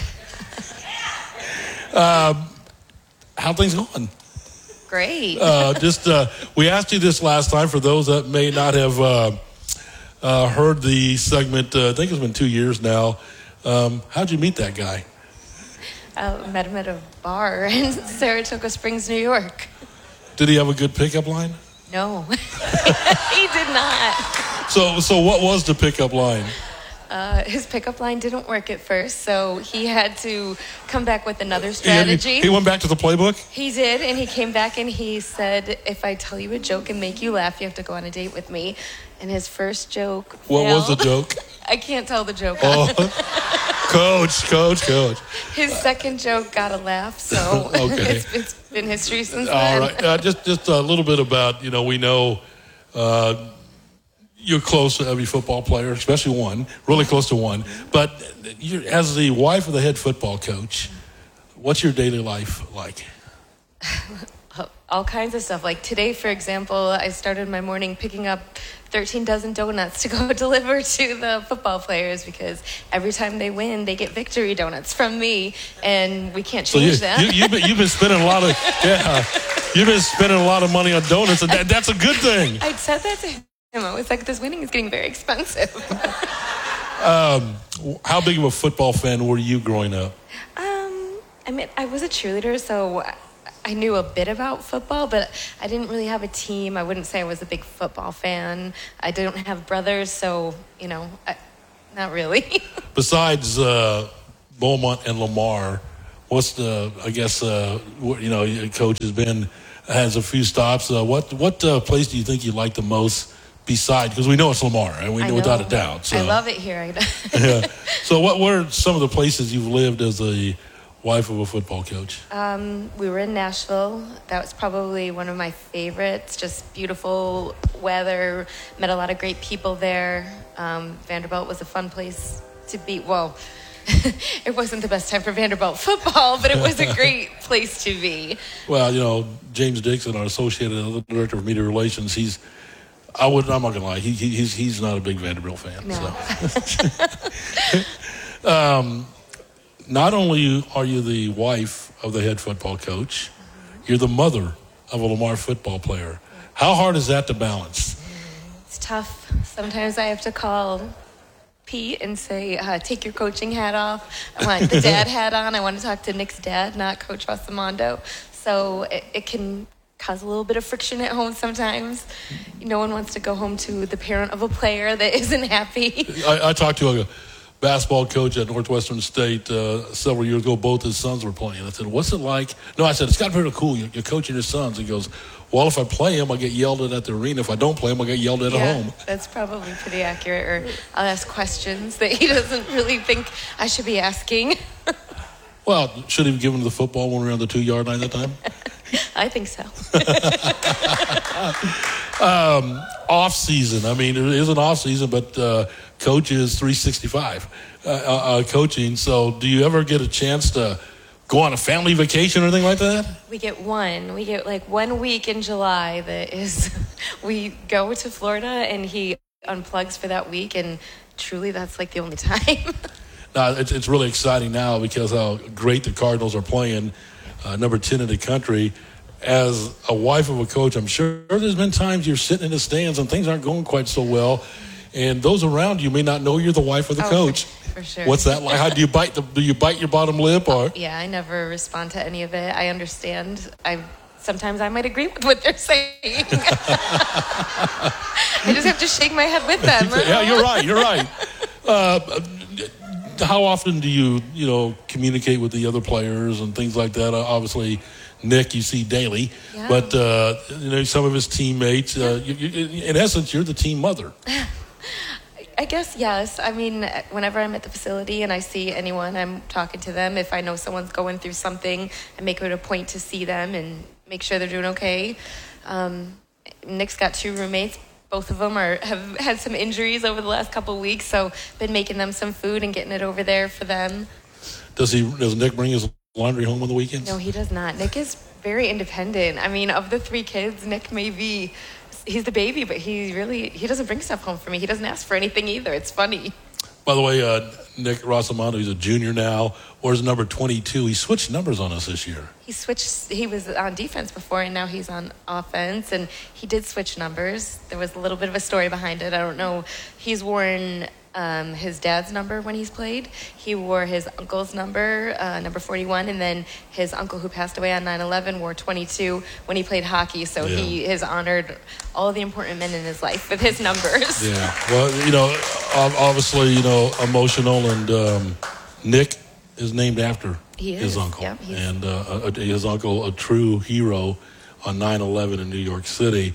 How things going? Great. We asked you this last time for those that may not have heard the segment. I think it's been 2 years now. How'd you meet that guy? I met him at a bar in Saratoga Springs, New York. Did he have a good pickup line? No, he did not. So what was the pickup line? His pickup line didn't work at first, so he had to come back with another strategy. He went back to the playbook? He did, and he came back and he said, if I tell you a joke and make you laugh, you have to go on a date with me. And his first joke What was the joke? I can't tell the joke. Coach. His second joke got a laugh, so okay. it's been history since All then. right. Just a little bit about, we know, you're close to every football player, especially one, really close to one. But as the wife of the head football coach, what's your daily life like? All kinds of stuff. Like today, for example, I started my morning picking up 13 dozen donuts to go deliver to the football players because every time they win, they get victory donuts from me, and we can't change that. You've been spending a lot of you've been spending a lot of money on donuts, and that's a good thing. I said that to him. I was like, this winning is getting very expensive. How big of a football fan were you growing up? I mean, I was a cheerleader, so I knew a bit about football, but I didn't really have a team. I wouldn't say I was a big football fan. I don't have brothers, so, not really. Besides Beaumont and Lamar, what's the, I guess, coach has a few stops. What place do you think you like the most besides, because we know it's Lamar, and we know without a doubt. So. I love it here. Yeah. So what were some of the places you've lived as a wife of a football coach? We were in Nashville. That was probably one of my favorites. Just beautiful weather. Met a lot of great people there. Vanderbilt was a fun place to be. Well, it wasn't the best time for Vanderbilt football, but it was a great place to be. Well, James Dixon, our associate director of media relations, I'm not gonna lie, he's not a big Vanderbilt fan. No. So. Not only are you the wife of the head football coach, you're the mother of a Lamar football player. How hard is that to balance? It's tough. Sometimes I have to call Pete and say, take your coaching hat off. I want the dad hat on. I want to talk to Nick's dad, not Coach Rossimondo. So it can cause a little bit of friction at home sometimes. No one wants to go home to the parent of a player that isn't happy. I talked to a basketball coach at Northwestern State several years ago. Both his sons were playing. I said, what's it like? No, I said, it's got to be really cool. You're coaching your sons. He goes, well, if I play him, I get yelled at the arena. If I don't play him, I get yelled at home. That's probably pretty accurate. Or I'll ask questions that he doesn't really think I should be asking. Well, should he have given him the football when we were on the 2-yard line that time? I think so. Off season. I mean, it is an off season, but coach is 365 coaching. So do you ever get a chance to go on a family vacation or anything like that? We get one. We get like 1 week in July that is, we go to Florida and he unplugs for that week, and truly that's like the only time. Now, it's really exciting now because how great the Cardinals are playing, number 10 in the country. As a wife of a coach, I'm sure there's been times you're sitting in the stands and things aren't going quite so well, and those around you may not know you're the wife of the coach. For sure. What's that like? How do you bite your bottom lip? Or yeah, I never respond to any of it. I understand. Sometimes I might agree with what they're saying. I just have to shake my head with them. Yeah, you're right. How often do you communicate with the other players and things like that? Obviously, Nick, you see daily, yeah. But some of his teammates. In essence, you're the team mother. I guess yes. I mean, whenever I'm at the facility and I see anyone, I'm talking to them. If I know someone's going through something, I make it a point to see them and make sure they're doing okay. Nick's got 2 roommates. Both of them have had some injuries over the last couple of weeks, so been making them some food and getting it over there for them. Does Nick bring his laundry home on the weekends? No, he does not. Nick is very independent. I mean, of the 3 kids, Nick he's the baby, but he doesn't bring stuff home for me. He doesn't ask for anything either. It's funny. By the way, Nick Rossimondo, he's a junior now, wears number 22. He switched numbers on us this year. He was on defense before, and now he's on offense, and he did switch numbers. There was a little bit of a story behind it. I don't know. He's worn his dad's number when he's played. He wore his uncle's number, number 41, and then his uncle who passed away on 9/11 wore 22 when he played hockey. So he has honored all the important men in his life with his numbers. Yeah. Well, obviously, emotional, and Nick is named after his uncle. Yeah, and his uncle, a true hero on 9/11 in New York City.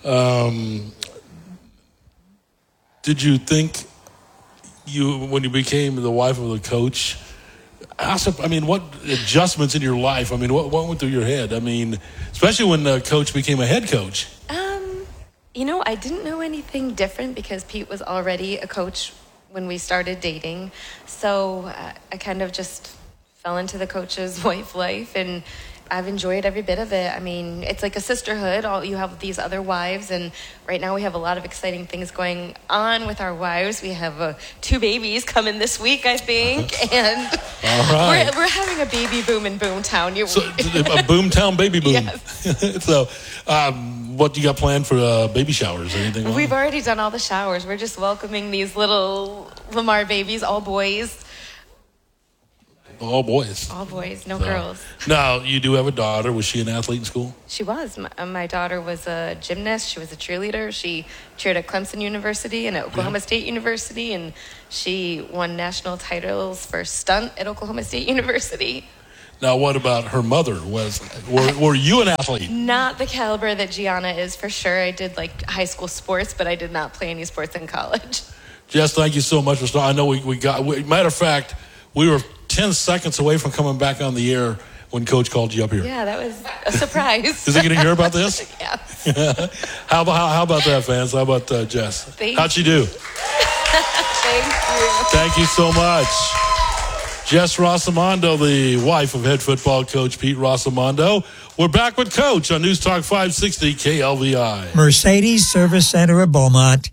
Did you think when you became the wife of the coach, what adjustments in your life? I mean, what went through your head? I mean, especially when the coach became a head coach. I didn't know anything different because Pete was already a coach when we started dating. So I kind of just fell into the coach's wife life, and I've enjoyed every bit of it. I mean, it's like a sisterhood. You have these other wives, and right now we have a lot of exciting things going on with our wives. We have 2 babies coming this week, I think, and all right. we're having a baby boom in Boomtown. So, a Boomtown baby boom. Yes. So, what do you got planned for baby showers or anything? We've already done all the showers. We're just welcoming these little Lamar babies, all boys. All boys. All boys, no girls. Now, you do have a daughter. Was she an athlete in school? She was. My daughter was a gymnast. She was a cheerleader. She cheered at Clemson University and at Oklahoma State University, and she won national titles for stunt at Oklahoma State University. Now, what about her mother? Were you an athlete? Not the caliber that Gianna is, for sure. I did high school sports, but I did not play any sports in college. Jess, thank you so much for starting. I know matter of fact, we were 10 seconds away from coming back on the air when Coach called you up here. Yeah, that was a surprise. Is he going to hear about this? Yes. How about that, fans? How about Jess? How'd she do? Thank you. Thank you so much. Jess Rosamondo, the wife of head football coach Pete Rosamondo. We're back with Coach on News Talk 560 KLVI. Mercedes Service Center of Beaumont,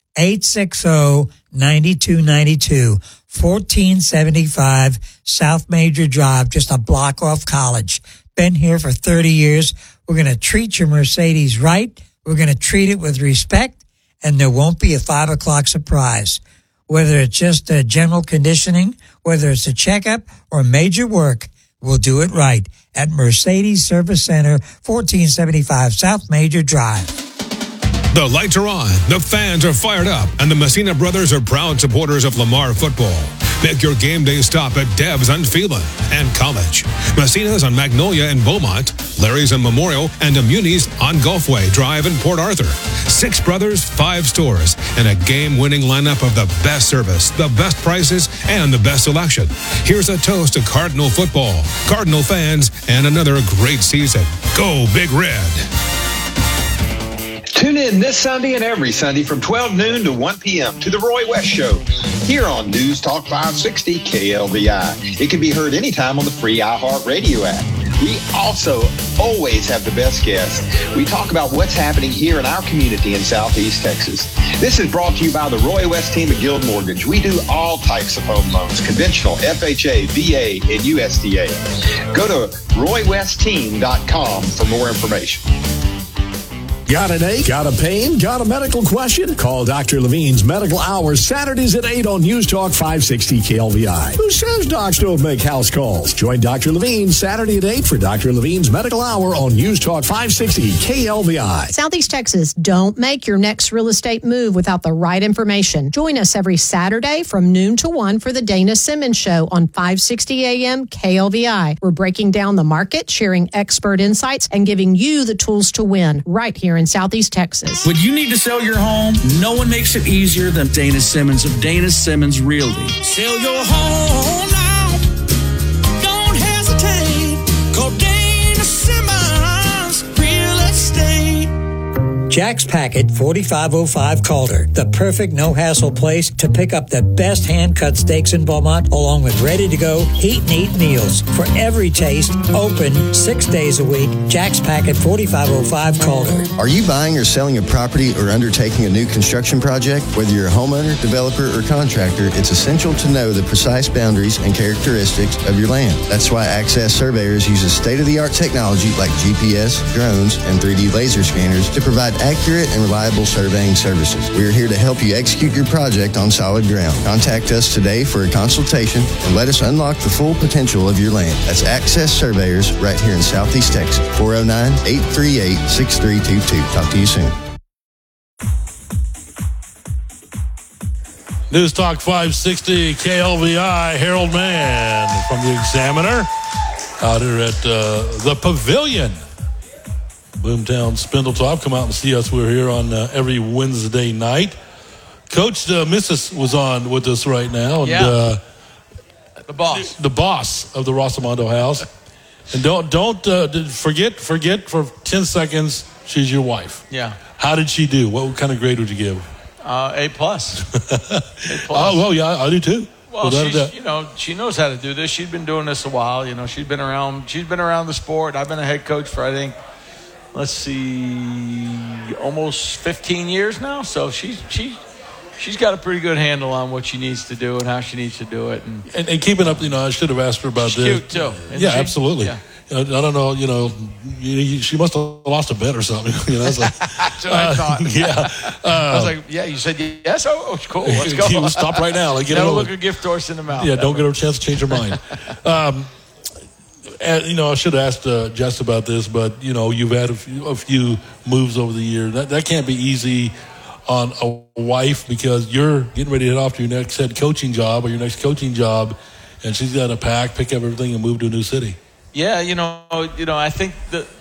860-9292, 1475 South Major Drive, just a block off College. Been here for 30 years. We're going to treat your Mercedes right. We're going to treat it with respect, and there won't be a 5 o'clock surprise. Whether it's just a general conditioning, whether it's a checkup or major work, we'll do it right at Mercedes Service Center, 1475 South Major Drive. The lights are on, the fans are fired up, and the Messina brothers are proud supporters of Lamar football. Make your game day stop at Dev's on Phelan and College. Messina's on Magnolia and Beaumont, Larry's on Memorial, and Immuni's on Gulfway Drive in Port Arthur. 6 brothers, 5 stores, and a game-winning lineup of the best service, the best prices, and the best selection. Here's a toast to Cardinal football, Cardinal fans, and another great season. Go Big Red! Tune in this Sunday and every Sunday from 12 noon to 1 p.m. to The Roy West Show here on News Talk 560 KLVI. It can be heard anytime on the free iHeartRadio app. We also always have the best guests. We talk about what's happening here in our community in Southeast Texas. This is brought to you by the Roy West team at Guild Mortgage. We do all types of home loans, conventional, FHA, VA, and USDA. Go to RoyWestTeam.com for more information. Got an ache? Got a pain? Got a medical question? Call Dr. Levine's Medical Hours Saturdays at 8 on News Talk 560 KLVI. Who says docs don't make house calls? Join Dr. Levine Saturday at 8 for Dr. Levine's Medical Hour on News Talk 560 KLVI. Southeast Texas, don't make your next real estate move without the right information. Join us every Saturday from noon to 1 for the Dana Simmons Show on 560 AM KLVI. We're breaking down the market, sharing expert insights, and giving you the tools to win right here in Southeast Texas. When you need to sell your home, no one makes it easier than Dana Simmons of Dana Simmons Realty. Sell your home now. Don't hesitate. Call Dana Simmons Real Estate. Jack's Packet 4505 Calder, the perfect no-hassle place to pick up the best hand-cut steaks in Beaumont, along with ready-to-go, heat-and-eat meals. For every taste, open 6 days a week. Jack's Packet 4505 Calder. Are you buying or selling a property or undertaking a new construction project? Whether you're a homeowner, developer, or contractor, it's essential to know the precise boundaries and characteristics of your land. That's why Access Surveyors uses state-of-the-art technology like GPS, drones, and 3D laser scanners to provide accurate and reliable surveying services. We are here to help you execute your project on solid ground. Contact us today for a consultation and let us unlock the full potential of your land. That's Access Surveyors right here in Southeast Texas. 409-838-6322. Talk to you soon. News Talk 560 KLVI, Harold Mann from the Examiner out here at the Pavilion. Boomtown Spindletop. Come out and see us. We're here on every Wednesday night. Coach Mrs. was on with us right now. And, the boss. The boss of the Rosamondo house. And don't forget for 10 seconds, she's your wife. Yeah. How did she do? What kind of grade would you give? A+. Oh, well, yeah, I do too. Well, she knows how to do this. She's been doing this a while. She's been around the sport. I've been a head coach for, I think, almost 15 years now. So she's got a pretty good handle on what she needs to do and how she needs to do it. And keeping up, I should have asked her about she's this. Cute too. Yeah, absolutely. Yeah. I don't know, she must have lost a bet or something. That's what I thought. Yeah. I was like, yeah, you said yes? Oh, cool. Let's go. Stop right now. Like, Never look a gift horse in the mouth. Yeah, don't get her a chance to change her mind. And, I should have asked Jess about this, but, you've had a few moves over the year. That can't be easy on a wife because you're getting ready to head off to your next head coaching job or your next coaching job, and she's got to pick up everything and move to a new city. Yeah, I think